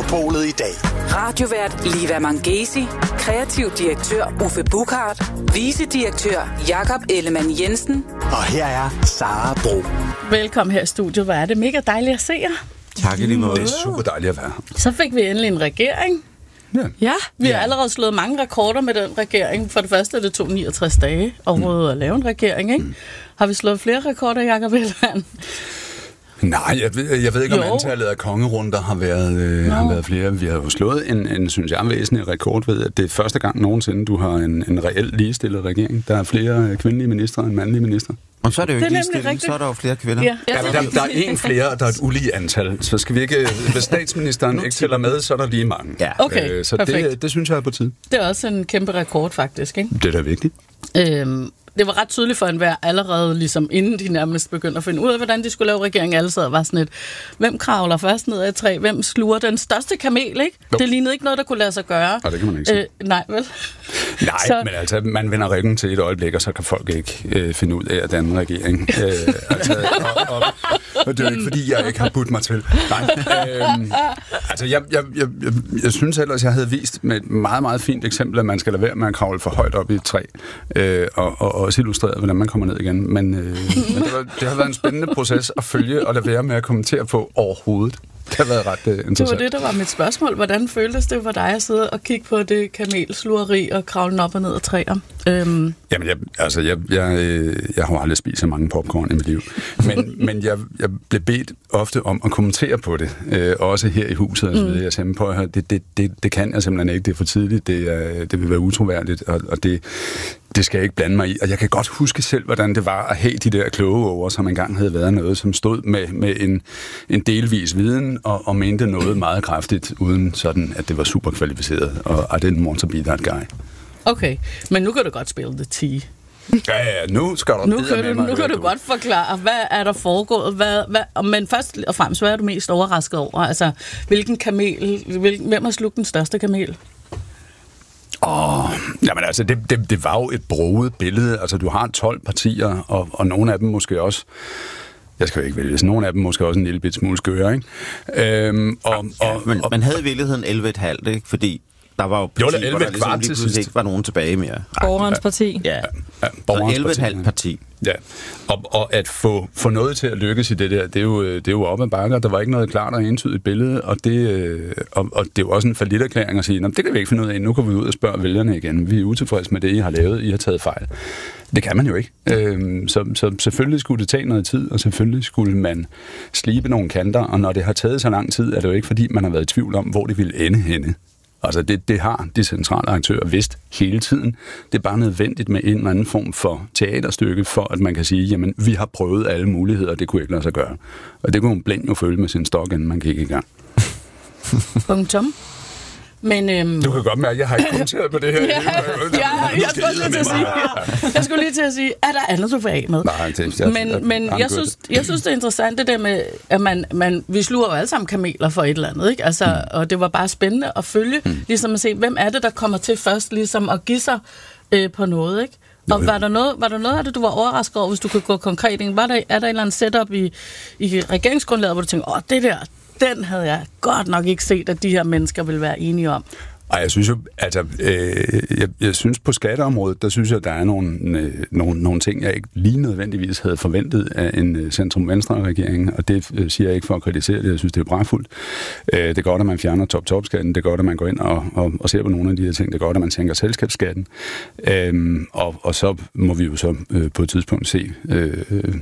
Monopolet i dag. Radiovært Liva Mangesi, kreativ direktør Uffe Buchhardt, vicedirektør Jakob Ellemann Jensen. Og her er Sara Bro. Velkommen her i studiet. Hvor er det mega dejligt at se jer. Tak i lige måde. Det er super dejligt at være her. Så fik vi endelig en regering. Ja, vi har allerede slået mange rekorder med den regering. For det første, det tog 69 dage overhovedet at lave en regering, ikke? Har vi slået flere rekorder, Jakob Ellemann? Nej, jeg ved ikke, om antallet af kongerunder har været flere. Vi har jo slået en synes jeg, væsentlig rekord ved, at det er første gang nogensinde, du har en reelt ligestillet regering. Der er flere kvindelige ministre end mandlige ministre. Og så er det jo ikke ligestillet, så er der jo flere kvinder. Ja, der er en flere, og der er et ulige antal. Så skal vi ikke, hvis statsministeren ikke tæller med, så er der lige mange. Ja. Okay, så det synes jeg er på tide. Det er også en kæmpe rekord, faktisk, ikke? Det er da vigtigt. Det var ret tydeligt for enhver allerede, ligesom inden de nærmest begyndte at finde ud af, hvordan de skulle lave regering. Alle sad og var sådan et, hvem kravler først ned ad et træ? Hvem sluger den største kamel, ikke? Jo. Det lignede ikke noget, der kunne lade sig gøre. Og det kan man ikke sige. Nej, vel? Nej, men altså, man vender ryggen til et øjeblik, og så kan folk ikke finde ud af at danne regering. Og det er jo ikke, fordi jeg ikke har budt mig til. Nej. Altså, jeg synes ellers, jeg havde vist med et meget, meget fint eksempel, at man skal lade være med at kravle for højt op i et træ, og også illustreret, hvordan man kommer ned igen. Men det har været en spændende proces at følge og lade være med at kommentere på overhovedet. Det har været ret interessant. Det var det, der var mit spørgsmål. Hvordan føltes det for dig at sidde og kigge på det kamelslureri og kravle op og ned af træer? Jamen, jeg har jo aldrig spist så mange popcorn i mit liv. Men jeg blev bedt ofte om at kommentere på det. Også her i huset. Jeg sagde på, at det kan jeg simpelthen ikke. Det er for tidligt. Det vil være utroværdigt. Og det skal jeg ikke blande mig i. Og jeg kan godt huske selv, hvordan det var at have de der kloge over, som engang havde været noget, som stod med en delvis viden og mente noget meget kraftigt, uden sådan, at det var super kvalificeret. Og I didn't want to be that guy. Okay, men nu kan du godt spille det 10. Ja, nu skal du Nu kan du godt forklare, hvad er der foregået, men først og fremmest, hvad er du mest overrasket over? Altså, hvilken kamel, hvem har slugt den største kamel? Jamen altså, det var jo et broget billede. Altså, du har 12 partier, og nogle af dem måske også, jeg skal jo ikke vælge, nogle af dem måske også en lille bit smule skøre, ikke? Men man havde i virkeligheden 11,5, ikke? Fordi der var jo partier, hvor der ligesom lige pludselig ikke var nogen tilbage mere. Borgerens parti. Ja, så 11,5 parti. Ja, og at få noget til at lykkes i det der, det er jo op ad bakker. Der var ikke noget klart og entydigt billede, og det er jo også en falliterklæring at sige, det kan vi ikke finde ud af, nu går vi ud og spørger vælgerne igen. Vi er utilfredse med det, I har lavet, I har taget fejl. Det kan man jo ikke. Så selvfølgelig skulle det tage noget tid, og selvfølgelig skulle man slibe nogle kanter, og når det har taget så lang tid, er det jo ikke fordi, man har været i tvivl om, hvor det ville ende henne. Altså det har de centrale aktører vidst hele tiden. Det er bare nødvendigt med en eller anden form for teaterstykke, for at man kan sige, jamen vi har prøvet alle muligheder, og det kunne ikke lade sig gøre. Og det kunne hun blind jo føle med sin stok, inden man gik i gang. Punktum. Men, du kan godt mærke, at jeg har ikke kommenteret på det her. Jeg skulle lige til at sige, er der andet, du får af med? Nej, jeg synes, det er interessant, det der med, at vi sluger jo alle sammen kameler for et eller andet, ikke? Altså, og det var bare spændende at følge, ligesom at se, hvem er det, der kommer til først, ligesom at give sig på noget, ikke? Og var der noget af det, du var overrasket over, hvis du kunne gå konkret ind? Er der en eller anden setup i regeringsgrundlaget, hvor du tænker, det der, den havde jeg godt nok ikke set, at de her mennesker ville være enige om. Og jeg synes jo, altså, jeg synes på skatteområdet, der synes jeg, der er nogle ting, jeg ikke lige nødvendigvis havde forventet af en centrum-venstre-regering, og det siger jeg ikke for at kritisere det, jeg synes, det er bragfuldt. Det er godt, at man fjerner top-top-skatten, det er godt, at man går ind og ser på nogle af de her ting, det er godt, at man sænker selskabsskatten, og så må vi jo så på et tidspunkt se,